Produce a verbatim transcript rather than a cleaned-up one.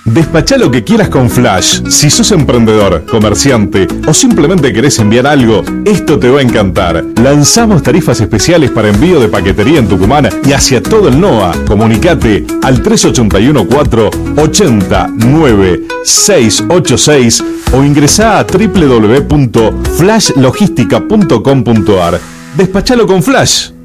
Despachá lo que quieras con Flash. Si sos emprendedor, comerciante o simplemente querés enviar algo, esto te va a encantar. Lanzamos tarifas especiales para envío de paquetería en Tucumán y hacia todo el N O A. Comunicate al tres ocho uno cuatro, ocho nueve, seis ocho seis o ingresá a doble u doble u doble u punto flash logística punto com punto a r. Despachalo con Flash.